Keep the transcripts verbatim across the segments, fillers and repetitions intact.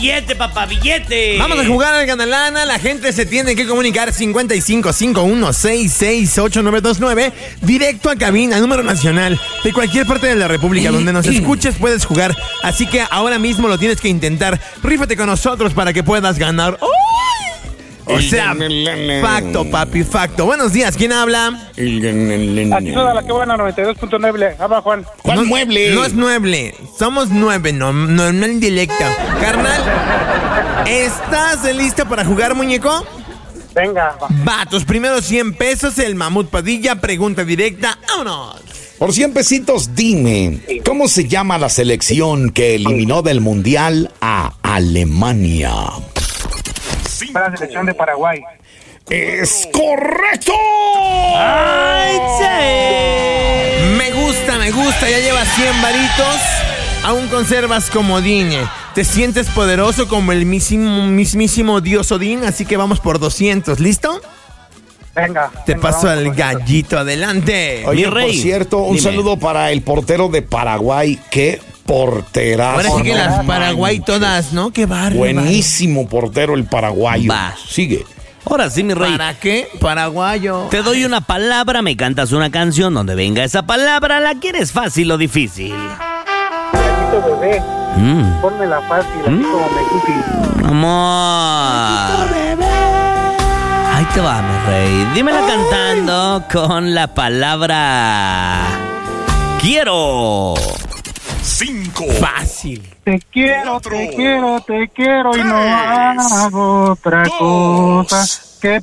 Billete, papá, billete. Vamos a jugar al Ganalana. La gente se tiene que comunicar cincuenta y cinco cincuenta y uno sesenta y seis ocho nueve dos nueve directo a cabina, número nacional de cualquier parte de la República donde nos escuches puedes jugar. Así que ahora mismo lo tienes que intentar. Rífate con nosotros para que puedas ganar. ¡Oh! O sea, facto, papi, facto. Buenos días, ¿quién habla? Aquí toda la que buena, noventa y dos punto nueve. Habla Juan. ¿Cuál no, mueble? No es mueble, somos nueve, no, no, no en directo. Carnal, ¿estás listo para jugar, muñeco? Venga. Va, tus primeros cien pesos, el Mamut Padilla, pregunta directa, ¡vámonos! Por cien pesitos, dime, ¿cómo se llama la selección que eliminó del Mundial a Alemania? Para la selección de Paraguay. ¡Es correcto! ¡Ay, sí! Me gusta, me gusta, ya llevas cien varitos. Aún conservas comodín. Te sientes poderoso como el mismísimo, mismísimo Dios Odín, así que vamos por doscientos, ¿listo? Venga. Te venga, paso al gallito, adelante. Oye, Mi rey, por cierto, un dime. saludo para el portero de Paraguay. ¡Qué porterazo! Ahora sí que no las manches. Paraguay todas, ¿no? ¡Qué bárbaro! Buenísimo portero el paraguayo. Va. Sigue. Ahora sí, mi rey. ¿Para qué? Paraguayo. Te doy una palabra, me cantas una canción donde venga esa palabra. ¿La quieres fácil o difícil? Gallito bebé. Mm. Pónmela fácil, así Mm. como me gusta. Amor. Ahí te va, mi rey. Dímela cantando con la palabra quiero. Cinco. Fácil. Te quiero, Cuatro. te quiero, te quiero y no Tres. hago otra Dos. cosa que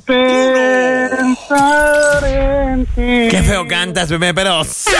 pensar en ti. Qué feo cantas, bebé, pero ¡sí!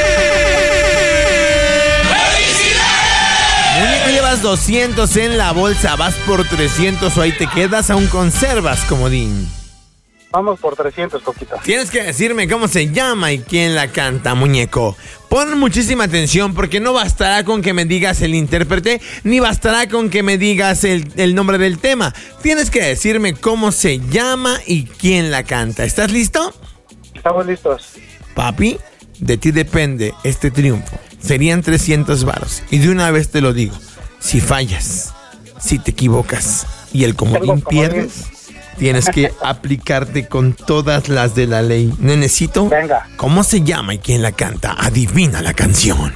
Muñeco, llevas doscientos en la bolsa, vas por trescientos o ahí te quedas, aún conservas comodín. Vamos por trescientos, Coquita. Tienes que decirme cómo se llama y quién la canta, muñeco. Pon muchísima atención porque no bastará con que me digas el intérprete, ni bastará con que me digas el, el nombre del tema. Tienes que decirme cómo se llama y quién la canta. ¿Estás listo? Estamos listos. Papi, de ti depende este triunfo. Serían trescientos varos. Y de una vez te lo digo, si fallas, si te equivocas y el comodín Tengo comodín. pierdes, tienes que aplicarte con todas las de la ley. Nenecito, Venga. ¿cómo se llama y quién la canta? Adivina la canción.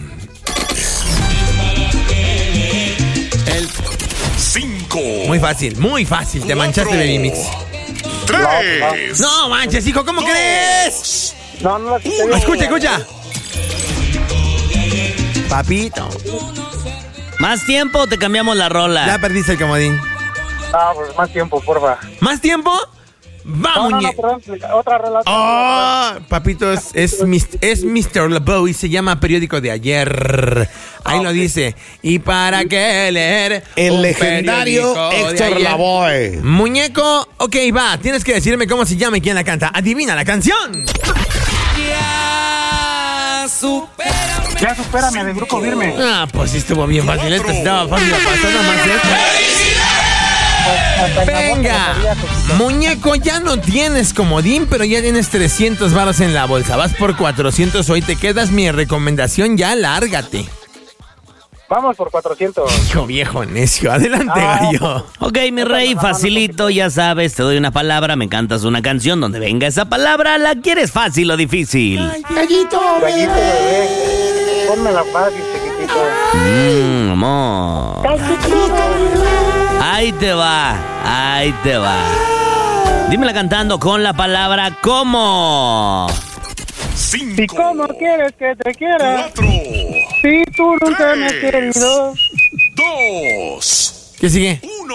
El... Cinco. Muy fácil, muy fácil. Te manchaste, Baby Mix. Tres. No manches, hijo, ¿cómo Dos. crees? No, no la quité bien. Escucha, escucha. Papito, ¿Más tiempo o te cambiamos la rola? ya perdiste el comodín. Ah, pues más tiempo, porfa. ¿Más tiempo? Va, No, no, no, muñeco. perdón. Otra relación. Oh, papito, es, es, mis- es mister LeBeau y se llama Periódico de Ayer. Ahí lo dice. ¿Y para qué leer El un legendario periódico de Héctor ayer? Lavoe. Muñeco, ok, va. Tienes que decirme cómo se llama y quién la canta. Adivina la canción. Ya supérame del grupo Firme. Ah, pues sí estuvo bien fácil. Esta estaba fácil la pasada más esta. Hasta en la boca Venga, lo sabía, Coquita. muñeco, ya no tienes comodín, pero ya tienes trescientos varos en la bolsa. Vas por cuatrocientos, hoy te quedas. Mi recomendación, ya lárgate. Vamos por cuatrocientos. Hijo viejo necio, adelante, Ah, gallo. Ok, mi rey, facilito, ya sabes, te doy una palabra, me cantas una canción donde venga esa palabra. ¿La quieres fácil o difícil? Gallito bebé. Pónmela fácil, chiquitito. Mmm, amor. Ahí te va, ahí te va. Dímela cantando con la palabra ¿cómo? Cinco. ¿Y cómo quieres que te quiera? Cuatro. Si tú nunca me has Tres. querido. Dos. ¿Qué sigue? Uno.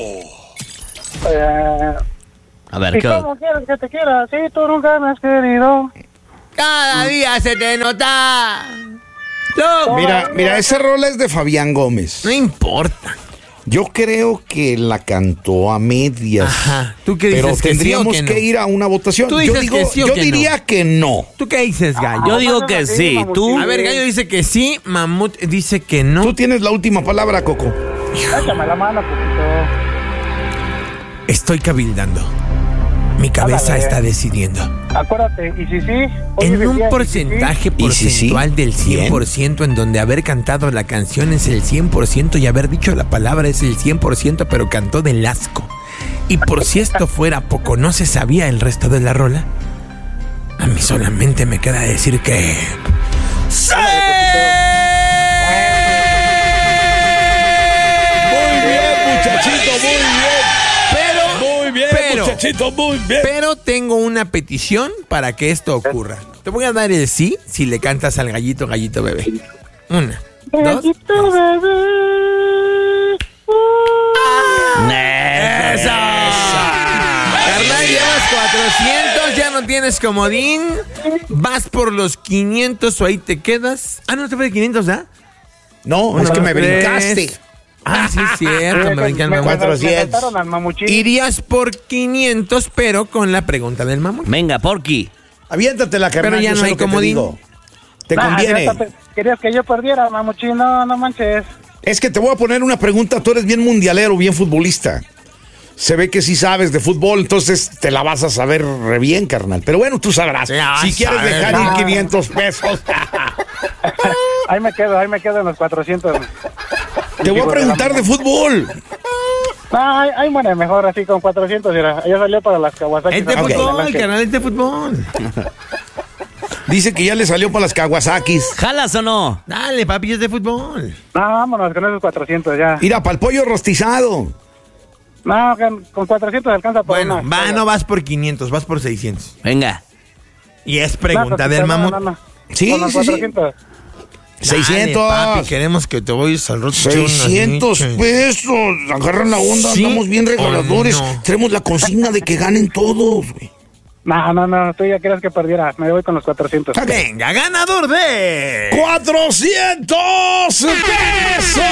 Eh, A ver, ¿Y ¿qué? cómo quieres que te quiera? Si tú nunca me has querido. Cada día se te nota. No, Mira, mira, ese rol es de Fabián Gómez. no importa. Yo creo que la cantó a medias. Ajá. ¿Tú qué Pero dices? ¿Que sí o tendríamos que no? que ir a una votación. Tú yo dices digo, que sí o yo que diría no. que no. ¿Tú qué dices, gallo? Yo digo que sí, sí, tú. A ver, gallo dice que sí, Mamut dice que no. Tú tienes la última palabra, Coco. Échame la mano, poquito. Estoy cabildando. Mi cabeza Ándale. está decidiendo. Acuérdate, y si sí... hoy En un decía, porcentaje ¿Y si sí? porcentual del cien por ciento, en donde haber cantado la canción es el cien por ciento y haber dicho la palabra es el cien por ciento, pero cantó del asco. Y por si esto fuera poco, no se sabía el resto de la rola. A mí solamente me queda decir que... ¡Sí! Muy bien, muchachito, muy bien. Pero, Muy bien, pero, muchachito, muy bien. pero tengo una petición para que esto ocurra. Te voy a dar el sí si le cantas al gallito, gallito bebé. Una, dos. Gallito bebé. ¡Eso! Carnal, llevas cuatrocientos, ya no tienes comodín. Vas por los quinientos o ahí te quedas. Ah, no, te fue de quinientos, ¿ah? No, Uno, es que dos, me tres. brincaste. Ah, sí, es cierto, me brincan me, mamut. me, me cuatrocientos. saltaron al mamuchín. Irías por quinientos, pero con la pregunta del mamut. Venga, Porky. Aviéntate la carnal, Pero ya yo no sé hay lo que te comodín. digo. Te Ah, conviene. ya está, querías que yo perdiera, mamuchín. No, no manches. Es que te voy a poner una pregunta. Tú eres bien mundialero, bien futbolista. Se ve que sí sabes de fútbol, entonces te la vas a saber re bien, carnal. Pero bueno, tú sabrás. Ya Si quieres sabes. dejar ir Ah. quinientos pesos. Ahí me quedo, ahí me quedo en los cuatrocientos. Te voy a preguntar de fútbol. No, ahí, ahí muere mejor así con cuatrocientos. Mira, ya salió para las Kawasaki. Es de Ok. fútbol, carnal, es de fútbol. Dice que ya le salió para las Kawasakis. ¿Jalas o no? Dale, papi, es de fútbol. No, vámonos con esos cuatrocientos ya. Mira, para el pollo rostizado. No, con, con cuatrocientos alcanza por Bueno, una. va, no vas por quinientos, vas por seiscientos. Venga. Y es No, pregunta no, del no, mamut. no, no. Sí, Con los sí, sí. cuatrocientos. seiscientos. Dale, papi, queremos que te vayas al roto. seiscientos pesos. Agarran la onda, ¿Sí andamos bien regaladores. o no? Tenemos la consigna de que ganen todos, güey. No, no, no, tú ya querías que perdiera. Me voy con los cuatrocientos. Venga, ganador de... ¡cuatrocientos pesos!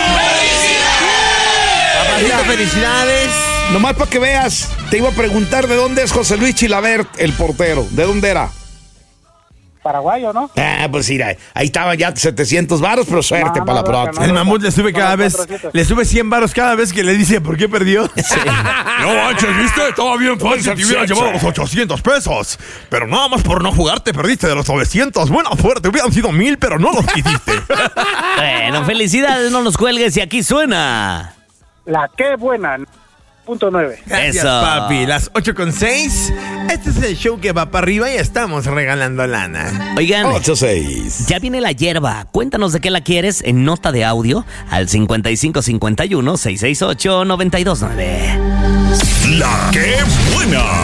Papacito, felicidades. Nomás para que veas, te iba a preguntar de dónde es José Luis Chilabert, el portero. ¿De dónde era? Paraguayo, ¿no? Ah, pues mira, ahí estaban ya setecientos varos, pero suerte No, para no, la no, próxima. El mamut le sube cada Con vez, cuatrocientos. le sube cien varos cada vez que le dice por qué perdió. No manches, ¿viste? Estaba bien fácil, te hubieran llevado los ochocientos pesos. Pero nada más por no jugar te perdiste de los novecientos. Buena suerte, hubieran sido mil, pero no los quisiste. Bueno, felicidades, no los cuelgues y aquí suena. La qué buena. Punto nueve. Gracias, Eso. papi. Las ocho con seis. Este es el show que va para arriba y estamos regalando lana. Oigan, ocho seis. ya viene la hierba. Cuéntanos de qué la quieres en nota de audio al cincuenta y cinco cincuenta y uno, seiscientos sesenta y ocho, noventa y dos nueve. La que buena.